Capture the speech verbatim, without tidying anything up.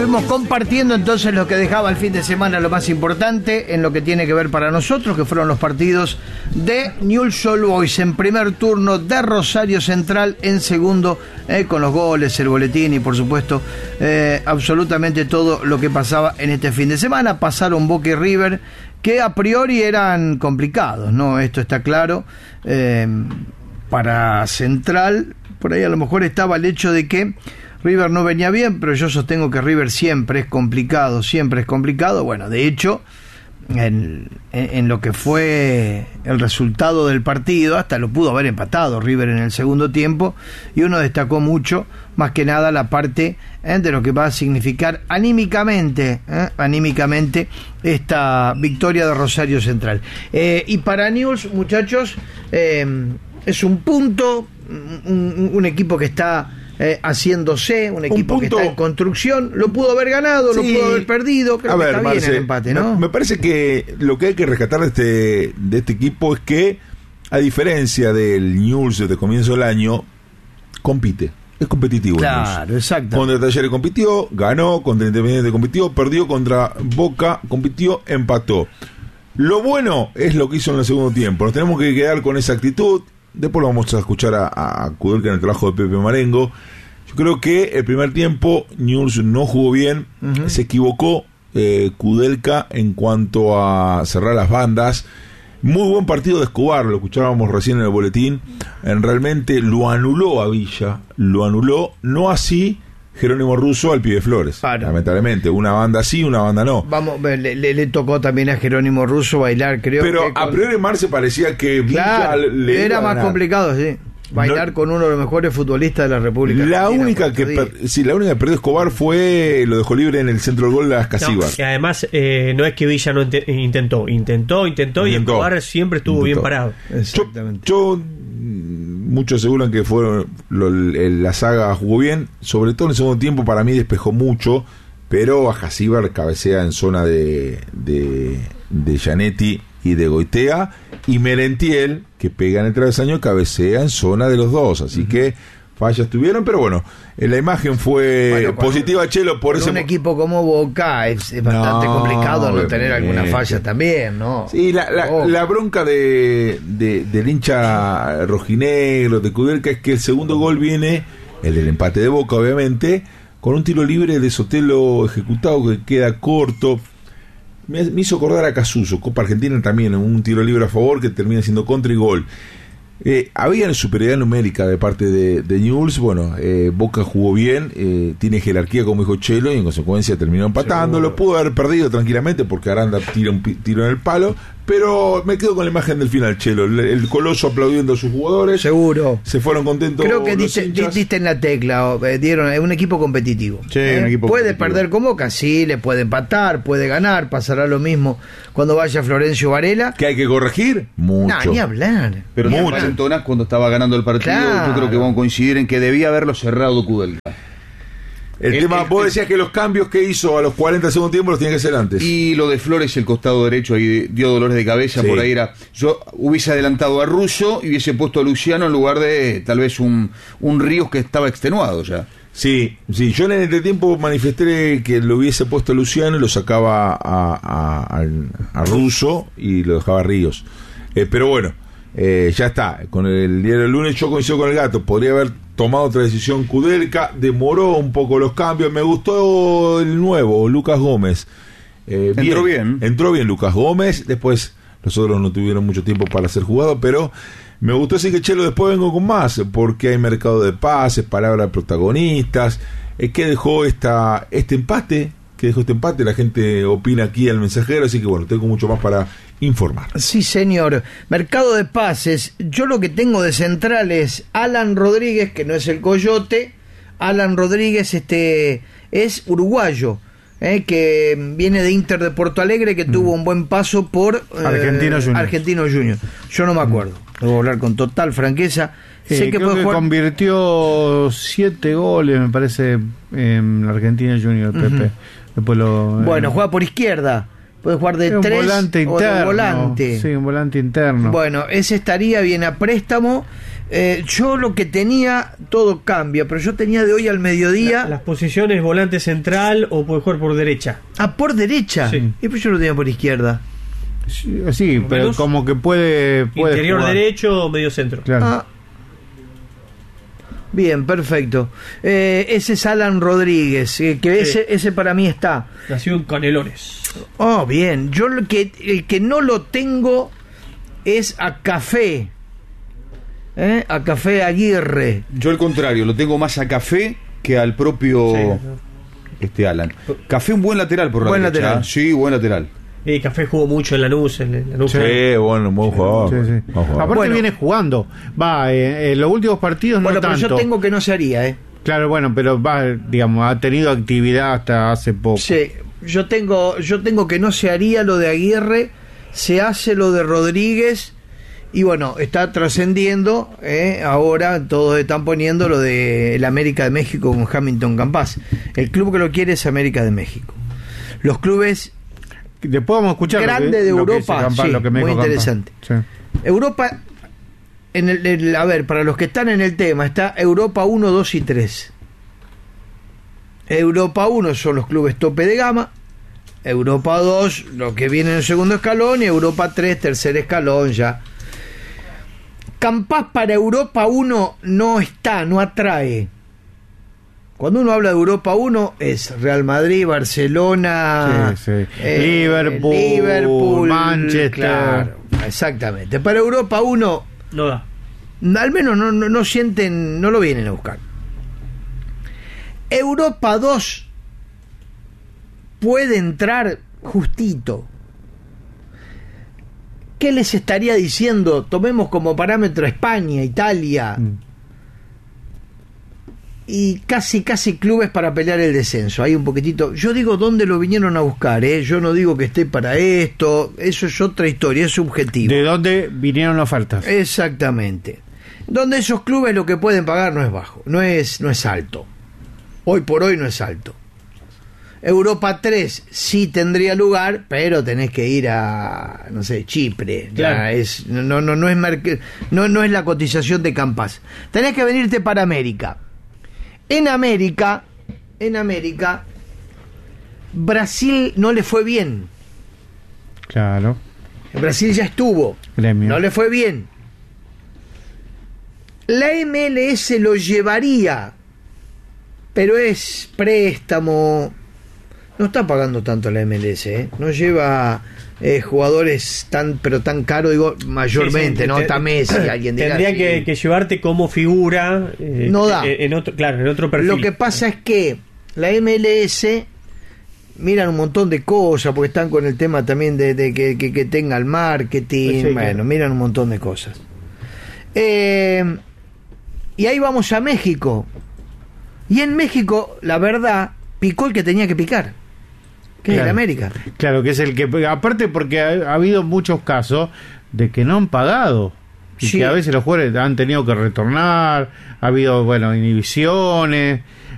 Estuvimos compartiendo entonces lo que dejaba el fin de semana, lo más importante en lo que tiene que ver para nosotros, que fueron los partidos de Newell's Old Boys en primer turno, de Rosario Central en segundo, eh, con los goles, el boletín y por supuesto eh, absolutamente todo lo que pasaba en este fin de semana. Pasaron Boca y River, que a priori eran complicados, ¿no? Esto está claro. Eh, para Central, por ahí a lo mejor estaba el hecho de que River no venía bien, pero yo sostengo que River siempre es complicado, siempre es complicado. Bueno, de hecho, en, en, en lo que fue el resultado del partido, hasta lo pudo haber empatado River en el segundo tiempo, y uno destacó mucho, más que nada, la parte eh, de lo que va a significar anímicamente, eh, anímicamente, esta victoria de Rosario Central. Eh, y para Newell's, muchachos, eh, es un punto, un, un equipo que está Eh, haciéndose, un equipo un que está en construcción, lo pudo haber ganado, sí, lo pudo haber perdido, creo a que ver, está Marce, bien el empate, ¿no? Me, me parece que lo que hay que rescatar de este, de este equipo es que, a diferencia del Newell's de comienzo del año, compite, es competitivo. Claro, exacto. Contra Talleres compitió, ganó, contra Independiente compitió, perdió contra Boca, compitió, empató. Lo bueno es lo que hizo en el segundo tiempo, nos tenemos que quedar con esa actitud. Después lo vamos a escuchar a, a Kudelka en el trabajo de Pepe Marengo. Yo creo que el primer tiempo Newell's no jugó bien, uh-huh. se equivocó eh, Kudelka en cuanto a cerrar las bandas. Muy buen partido de Escobar, lo escuchábamos recién en el boletín. En realmente lo anuló a Villa, lo anuló, no así Jerónimo Russo al Pibe Flores. Claro. Lamentablemente, una banda sí, una banda no. Vamos, le, le, le tocó también a Jerónimo Russo bailar, creo. Pero que a con... priori Marce parecía que Villa claro, le era más complicado, sí. Bailar no, con uno de los mejores futbolistas de la República. La única que per, sí, la única que perdió Escobar fue lo dejó libre en el centro del gol de las Casíbar. No, y además eh, no es que Villa no int- intentó, intentó, intentó, intentó y Escobar siempre estuvo intentó. bien parado. Exactamente. Yo, yo muchos aseguran que fueron lo, el, la saga jugó bien, sobre todo en el segundo tiempo para mí despejó mucho, pero a Casíbar cabecea en zona de de, de Gianetti y de Goitea, y Merentiel, que pega en el travesaño, cabecea en zona de los dos, así uh-huh. que fallas tuvieron, pero bueno, la imagen fue bueno, positiva, un, Chelo, por ese un equipo como Boca es, es bastante no, complicado no tener alguna falla también, ¿no? Sí, la, la, oh. la bronca de, de del hincha rojinegro de Kudelka es que el segundo gol viene, el del empate de Boca, obviamente, con un tiro libre de Sotelo ejecutado que queda corto. Me, me hizo acordar a Casuso, Copa Argentina también, un tiro libre a favor que termina siendo contra y gol. Eh, había superioridad numérica de parte de, de Newell's. Bueno, eh, Boca jugó bien, eh, tiene jerarquía como dijo Chelo y en consecuencia terminó empatando. Lo pudo haber perdido tranquilamente porque Aranda tira un tiro en el palo, pero me quedo con la imagen del final, Chelo, el, el Coloso aplaudiendo a sus jugadores. Seguro. Se fueron contentos. Creo que diste, diste en la tecla, dieron es un equipo competitivo. Sí, ¿eh? un equipo puede competitivo. Perder con Boca, sí, le puede empatar, puede ganar, pasará lo mismo cuando vaya Florencio Varela. ¿Que hay que corregir? Mucho. No, ni hablar. Pero ni mucho. Entonces, cuando estaba ganando el partido, claro. yo creo que vamos a coincidir en que debía haberlo cerrado Kudelka. El, el tema, el, vos decías el, que los cambios que hizo a los cuarenta segundos tiempo los tenía que hacer antes. Y lo de Flores, el costado derecho, ahí dio dolores de cabeza, sí. Por ahí era. Yo hubiese adelantado a Russo y hubiese puesto a Luciano en lugar de tal vez un, un Ríos que estaba extenuado ya. Sí, sí, yo en el entretiempo manifesté que lo hubiese puesto a Luciano y lo sacaba a, a, a, a Russo y lo dejaba a Ríos. Eh, pero bueno, eh, ya está. Con el diario del lunes yo coincido con el gato. Podría haber tomado otra decisión Kudelka, demoró un poco los cambios. Me gustó el nuevo, Lucas Gómez. Eh, entró bien, bien. Entró bien Lucas Gómez. Después los otros no tuvieron mucho tiempo para ser jugados, pero me gustó. Así que Chelo, después vengo con más, porque hay mercado de pases, palabras de protagonistas. Eh, ¿Qué dejó esta este empate? ¿Qué dejó este empate? La gente opina aquí al mensajero, así que bueno, tengo mucho más para informar. Sí, señor. Mercado de pases. Yo lo que tengo de central es Alan Rodríguez, que no es el Coyote. Alan Rodríguez este es uruguayo, eh, que viene de Inter de Porto Alegre, que mm. tuvo un buen paso por eh, Argentino Junior. Argentino Junior. Yo no me acuerdo. Debo hablar con total franqueza. Sí, sé que, creo puede que jugar... convirtió siete goles, me parece, en Argentina Junior, Pepe. Uh-huh. Después lo, bueno, eh... juega por izquierda. Puede jugar de un tres volante o de interno, volante. Sí, un volante interno. Bueno, ese estaría bien a préstamo. Eh, yo lo que tenía, todo cambia, pero yo tenía de hoy al mediodía. La, las posiciones, volante central o puede jugar por derecha. Ah, por derecha. Sí. Y pues yo lo tenía por izquierda. Sí, sí, pero como que puede, puede interior jugar. derecho o medio centro. Claro. Ah. Bien, perfecto. Eh, ese es Alan Rodríguez, eh, que Sí. ese, ese para mí está. Nació en Canelones. Oh, bien. Yo lo que, el que no lo tengo es a Café. ¿Eh? A Café Aguirre. Yo al contrario, lo tengo más a Café que al propio Sí. este Alan. Café un buen lateral por la Buen derecha. lateral. ¿eh? Sí, buen lateral. Y Café jugó mucho en Lanús. En, en Lanús. Sí, bueno, buen jugador. Sí, sí. Buen jugador. Aparte Bueno. viene jugando. Va, eh, en los últimos partidos Bueno, no pero tanto. yo tengo que no se haría, ¿eh? Claro, bueno, pero va, digamos, ha tenido actividad hasta hace poco. Sí, yo tengo, yo tengo que no se haría lo de Aguirre, se hace lo de Rodríguez y bueno, está trascendiendo, ¿eh? Ahora todos están poniendo lo de el América de México con Hamilton Campas. El club que lo quiere es América de México. Los clubes Después vamos a escuchar grande lo que, de lo que Europa, dice Campán, sí, lo que me muy dijo Campán. interesante. Sí. Europa, en el, el- a ver, para los que están en el tema, está Europa uno, dos y tres. Europa uno son los clubes tope de gama, Europa dos, lo que viene en el segundo escalón, y Europa tres, tercer escalón ya. Campas para Europa uno no está, no atrae. Cuando uno habla de Europa uno es Real Madrid, Barcelona, Sí, sí. eh, Liverpool, Liverpool, Manchester. claro, exactamente. Para Europa uno, No da. al menos no, no, no sienten, no lo vienen a buscar. Europa dos puede entrar justito. ¿Qué les estaría diciendo? Tomemos como parámetro España, Italia Mm. y casi casi clubes para pelear el descenso. Hay un poquitito. Yo digo dónde lo vinieron a buscar, ¿eh? Yo no digo que esté para esto. Eso es otra historia, es subjetivo. ¿De dónde vinieron las ofertas? Exactamente. Donde esos clubes lo que pueden pagar no es bajo, no es, no es alto. Hoy por hoy no es alto. Europa tres sí tendría lugar, pero tenés que ir a, no sé, Chipre. Ya Claro. es, no, no, no, es merc- no, no es la cotización de Campas. Tenés que venirte para América. En América, en América, Brasil no le fue bien. Claro. En Brasil ya estuvo. Gremio. No le fue bien. La M L S lo llevaría, pero es préstamo. No está pagando tanto la M L S, ¿eh? No lleva eh, jugadores tan, pero tan caro, digo, mayormente, Sí, sí, ¿no? te- Está Messi, alguien diga. Tendría sí. que, que llevarte como figura. eh, No da. En, en otro, claro, en otro perfil. Lo que pasa es que la M L S miran un montón de cosas, porque están con el tema también de, de que, que, que tenga el marketing, Pues sí, bueno, claro. miran un montón de cosas. Eh, y ahí vamos a México. Y en México, la verdad, picó el que tenía que picar, que es el Claro. América. Claro, que es el que... Aparte porque ha, ha habido muchos casos de que no han pagado. Y Sí. que a veces los jugadores han tenido que retornar. Ha habido, bueno, inhibiciones.